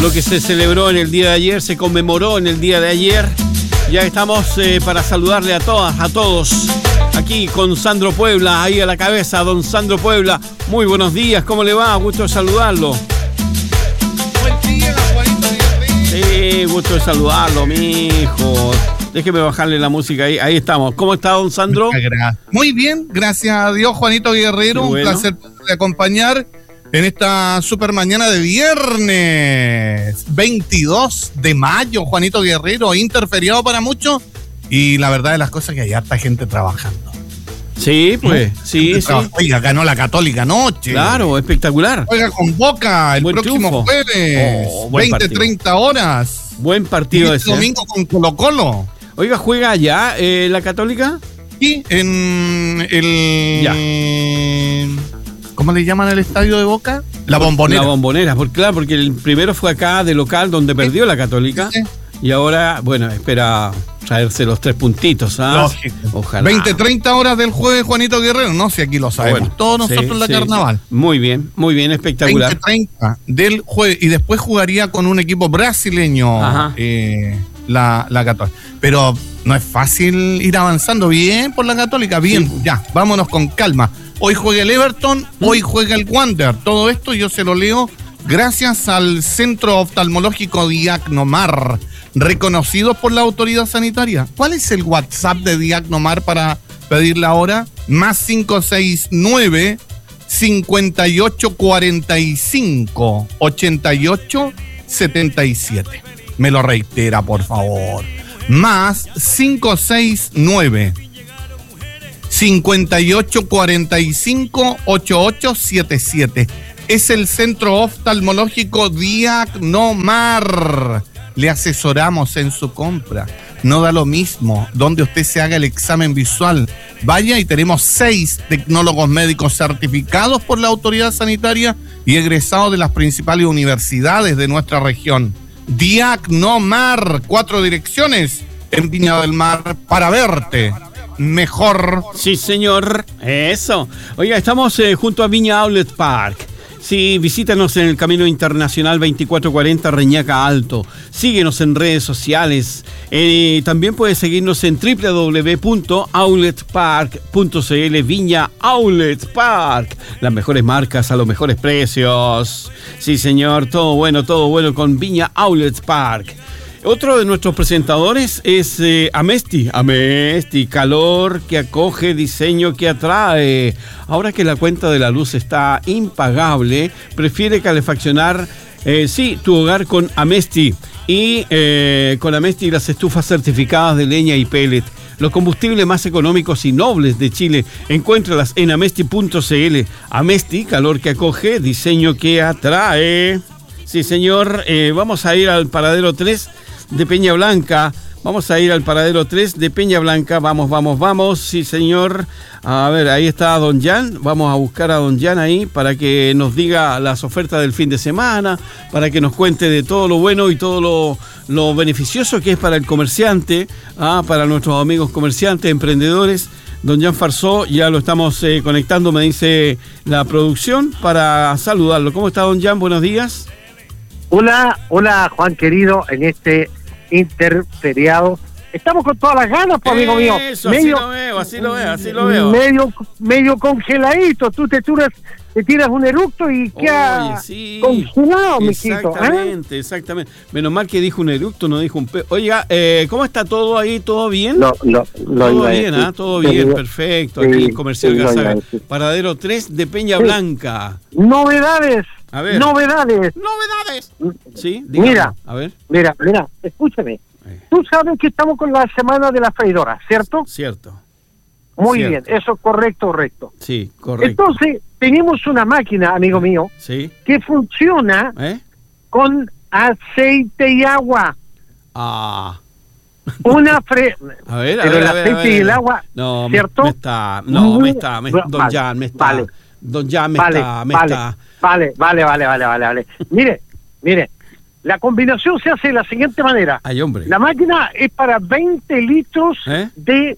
lo que se celebró en el día de ayer, se conmemoró en el día de ayer. Ya estamos para saludarle a todas, a todos. Aquí con Sandro Puebla, ahí a la cabeza, don Sandro Puebla. Muy buenos días, ¿cómo le va? Gusto de saludarlo. Buen día, Juanito Guerrero. Sí, gusto de saludarlo, mijo. Déjeme bajarle la música ahí. Ahí estamos. ¿Cómo está, don Sandro? Muy bien, gracias a Dios, Juanito Guerrero. Bueno. Un placer de acompañar en esta super mañana de viernes 22 de mayo, Juanito Guerrero. Interferiado para muchos. Y la verdad de las cosas que hay harta gente trabajando. Sí, pues, sí. Oiga, ganó la Católica anoche. Claro, espectacular. Juega con Boca el Buen próximo triunfo. jueves, Buen 20-30 horas. Buen partido Y ese. domingo con Colo-Colo. Oiga, ¿juega allá la Católica? Y en el... ¿Cómo le llaman el estadio de Boca? La Bombonera. La Bombonera, porque el primero fue acá de local donde perdió la Católica. Sí. Y ahora, bueno, espera traerse los 3 puntitos, ¿ah? Lógico. Ojalá. 20-30 horas del jueves, Juanito Guerrero. No sé, aquí lo sabemos. Bueno, Todos nosotros sí, en la sí. carnaval. Muy bien, espectacular. 20-30 del jueves. Y después jugaría con un equipo brasileño. Ajá. La Católica. Pero no es fácil ir avanzando. Bien por la Católica. Bien, Sí. ya, vámonos con calma. Hoy juega el Everton, hoy juega el Wander. Todo esto yo se lo leo gracias al Centro Oftalmológico Diagnomar, reconocido por la autoridad sanitaria. ¿Cuál es el WhatsApp de Diagnomar para pedir la hora? Más 569 5845 8877. Me lo reitera, por favor. Más 569 5845 8877. Es el Centro Oftalmológico Diagnomar. Le asesoramos en su compra. No da lo mismo donde usted se haga el examen visual. Vaya, y tenemos 6 tecnólogos médicos certificados por la autoridad sanitaria y egresados de las principales universidades de nuestra región. Diagnomar, 4 direcciones en Viña del Mar para verte mejor. Sí, señor. Eso. Oiga, estamos junto a Viña Outlet Park. Sí, visítanos en el Camino Internacional 2440 Reñaca Alto. Síguenos en redes sociales. También puedes seguirnos en www.outletpark.cl. Viña Outlet Park. Las mejores marcas a los mejores precios. Sí, señor. Todo bueno con Viña Outlet Park. Otro de nuestros presentadores es Amesti. Amesti, calor que acoge, diseño que atrae. Ahora que la cuenta de la luz está impagable, prefiere calefaccionar, tu hogar con Amesti. Y con Amesti las estufas certificadas de leña y pellet. Los combustibles más económicos y nobles de Chile. Encuéntralas en amesti.cl. Amesti, calor que acoge, diseño que atrae. Sí, señor. Vamos a ir al paradero 3 de Peña Blanca. Vamos a ir al paradero 3 de Peña Blanca. Vamos. Sí, señor. A ver, ahí está don Jan. Vamos a buscar a don Jan ahí para que nos diga las ofertas del fin de semana, para que nos cuente de todo lo bueno y todo lo beneficioso que es para el comerciante, para nuestros amigos comerciantes, emprendedores. Don Jan Farsó, ya lo estamos conectando, me dice la producción, para saludarlo. ¿Cómo está, don Jan? Buenos días. Hola, Juan querido, en este interferiado. Estamos con todas las ganas, pues, amigo mío. Eso, así lo veo. Medio congeladito. Tú te tiras un eructo y queda congelado, mijito. Exactamente. Menos mal que dijo un eructo, no dijo un Oiga, ¿cómo está todo ahí? ¿Todo bien? Todo bien, todo bien, perfecto. Aquí el comercial Gazaga. Paradero 3 de Peña Blanca. Novedades. A ver. Novedades. Sí, dígame. Mira, escúchame. Tú sabes que estamos con la semana de la freidora, ¿cierto? Cierto. Muy Cierto. bien, eso correcto. Sí, correcto. Entonces, tenemos una máquina, amigo mío, Sí. que funciona con aceite y agua. A Una ver, Pero el aceite y el agua, no, ¿cierto? Don Jan me está. Vale. Don Jan me está. Vale. Mire, la combinación se hace de la siguiente manera. Ay, hombre. La máquina es para 20 litros de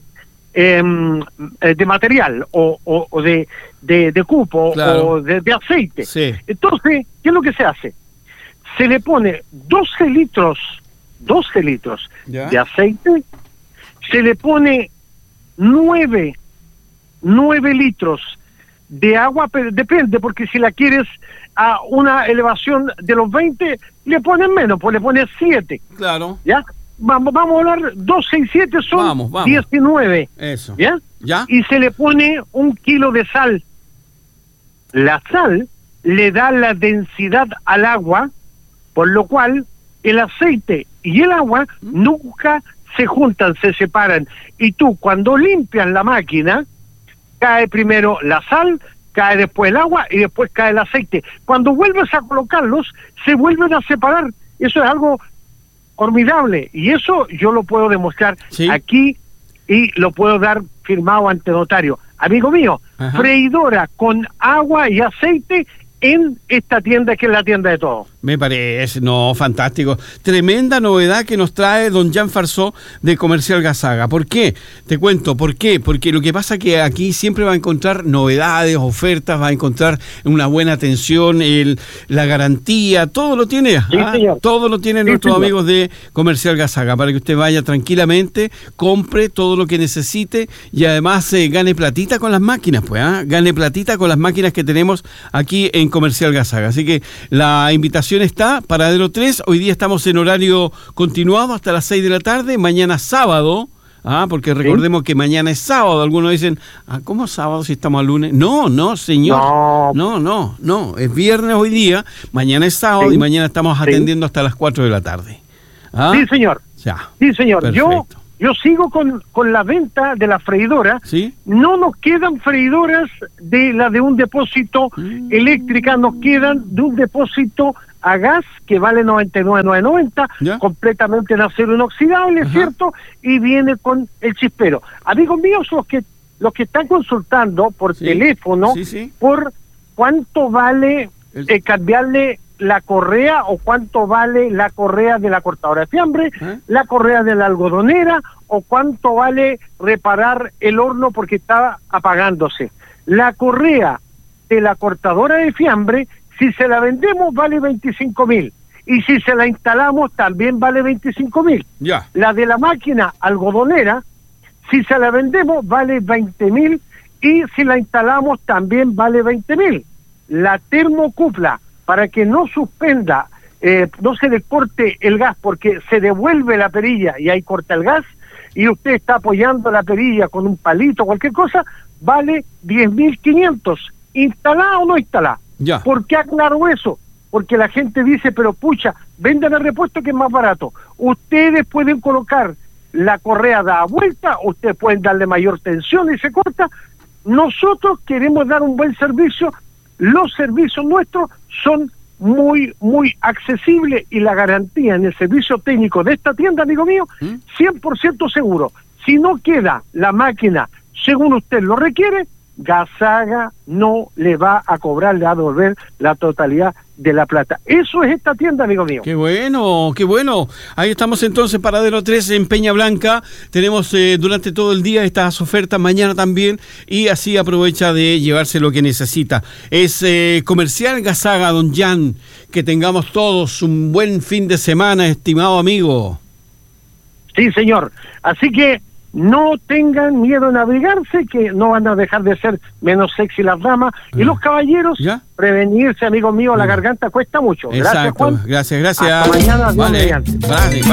material o de cupo, claro, o de aceite. Sí. Entonces, ¿qué es lo que se hace? se le pone 12 litros ¿Ya? de aceite, se le pone 9 litros de agua, pero depende, porque si la quieres a una elevación de los 20, le ponen menos, pues le pones 7. Claro. ¿Ya? Vamos a hablar, 12 y 7 son Vamos. 19. Eso. ¿Ya? ¿Ya? Y se le pone 1 kilo de sal. La sal le da la densidad al agua, por lo cual el aceite y el agua nunca se juntan, se separan. Y tú, cuando limpias la máquina, cae primero la sal, cae después el agua y después cae el aceite. Cuando vuelves a colocarlos, se vuelven a separar. Eso es algo formidable, y eso yo lo puedo demostrar aquí y lo puedo dar firmado ante notario. Amigo mío, Ajá. freidora con agua y aceite en esta tienda, que es la tienda de todo. Me parece, fantástico. Tremenda novedad que nos trae don Jan Farsó de Comercial Gazaga. ¿Por qué? Te cuento, ¿por qué? Porque lo que pasa es que aquí siempre va a encontrar novedades, ofertas, va a encontrar una buena atención, la garantía, todo lo tiene. Sí, señor. Todo lo tienen nuestros amigos de Comercial Gazaga, para que usted vaya tranquilamente, compre todo lo que necesite y además gane platita con las máquinas, gane platita con las máquinas que tenemos aquí en Comercial Gazaga. Así que la invitación está, Paradero 3, hoy día estamos en horario continuado hasta las 6 de la tarde, mañana sábado, porque recordemos que mañana es sábado. Algunos dicen, ¿cómo sábado si estamos al lunes? No, señor, no, es viernes hoy día, mañana es sábado y mañana estamos atendiendo hasta las 4 de la tarde. Sí, señor. Ya. Sí, señor. Perfecto. Yo sigo con la venta de la freidora. ¿Sí? No nos quedan freidoras de un depósito eléctrica, nos quedan de un depósito a gas que vale 99,990, completamente en acero inoxidable, ¿cierto? Y viene con el chispero. Amigos míos, los que están consultando por teléfono, por cuánto vale cambiarle la correa, o cuánto vale la correa de la cortadora de fiambre, la correa de la algodonera, o cuánto vale reparar el horno porque está apagándose. La correa de la cortadora de fiambre, si se la vendemos, vale 25,000, y si se la instalamos también vale 25,000. La de la máquina algodonera, si se la vendemos, vale 20,000, y si la instalamos también vale 20,000. La termocupla, para que no suspenda, no se le corte el gas, porque se devuelve la perilla y ahí corta el gas, y usted está apoyando la perilla con un palito, cualquier cosa, vale 10,500. ¿Instalada o no instalada? ¿Por qué aclaro eso? Porque la gente dice, pero pucha, vendan el repuesto que es más barato. Ustedes pueden colocar la correa da vuelta, ustedes pueden darle mayor tensión y se corta. Nosotros queremos dar un buen servicio. Los servicios nuestros son muy accesibles, y la garantía en el servicio técnico de esta tienda, amigo mío, 100% seguro. Si no queda la máquina según usted lo requiere, Gazaga no le va a cobrar, le va a devolver la totalidad de la plata. Eso es esta tienda, amigo mío. Qué bueno, qué bueno. Ahí estamos entonces, Paradero 3 en Peña Blanca. Tenemos durante todo el día estas ofertas, mañana también, y así aprovecha de llevarse lo que necesita. Es Comercial Gazaga, don Jan. Que tengamos todos un buen fin de semana, estimado amigo. Sí, señor. Así que no tengan miedo en abrigarse, que no van a dejar de ser menos sexy las damas. Y los caballeros, prevenirse, amigos míos, la garganta cuesta mucho. Gracias, Juan. Gracias. Hasta mañana, Dios mediante. Vale.